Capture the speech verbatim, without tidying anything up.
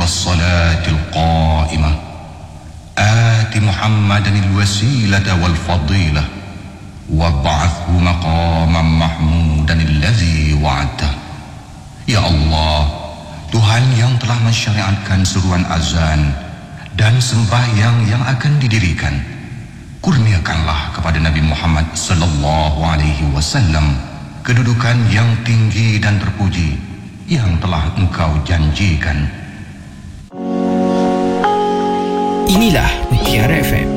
الصلاة القائمة آت محمدا الوسيلة والفضيلة وابعثه مقاما محمودا الذي وعدته. Ya Allah, Tuhan yang telah mensyariatkan seruan azan dan sembahyang yang akan didirikan, kurniakanlah kepada Nabi Muhammad sallallahu alaihi wasallam kedudukan yang tinggi dan terpuji yang telah Engkau janjikan. Inilah Mutiara F M.